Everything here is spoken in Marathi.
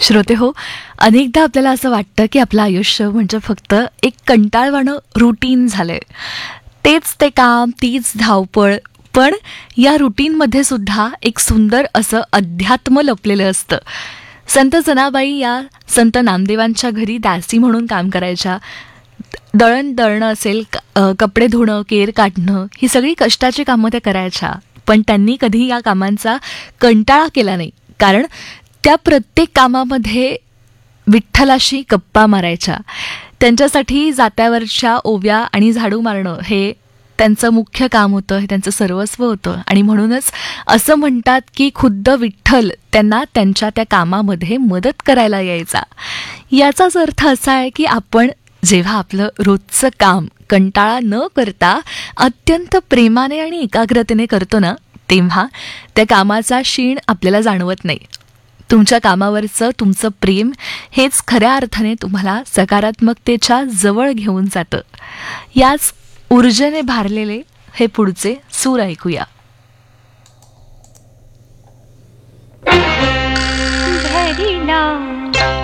श्रोते हो, अनेकदा आपल्याला असं वाटतं की आपलं आयुष्य म्हणजे फक्त एक कंटाळवाणं रुटीन झालंय. तेच ते काम, तीच धावपळ. पण या रुटीनमध्ये सुद्धा एक सुंदर असं अध्यात्म लपलेलं असतं. संत जनाबाई या संत नामदेवांच्या घरी दासी म्हणून काम करायच्या. दळण दळणं असेल, कपडे धुणं, केर काढणं, ही सगळी कष्टाची कामं त्या करायच्या. पण त्यांनी कधी या कामांचा कंटाळा केला नाही. कारण त्या प्रत्येक कामामध्ये विठ्ठलाशी गप्पा मारायच्या. त्यांच्यासाठी जात्यावरच्या ओव्या आणि झाडू मारणं हे त्यांचं मुख्य काम होतं, हे त्यांचं सर्वस्व होतं. आणि म्हणूनच असं म्हणतात की खुद्द विठ्ठल त्यांना त्यांच्या त्या कामामध्ये मदत करायला यायचा. याचाच अर्थ असा आहे की आपण जेव्हा आपलं रोजचं काम कंटाळा न करता अत्यंत प्रेमाने आणि एकाग्रतेने करतो ना, तेव्हा त्या कामाचा शीण आपल्याला जाणवत नाही. तुमच्या कामावरचं तुमचं प्रेम हेच खऱ्या अर्थाने तुम्हाला सकारात्मकतेच्या जवळ घेऊन जातं. याच ऊर्जेने भारलेले हे पुढचे सूर ऐकूया. धरिला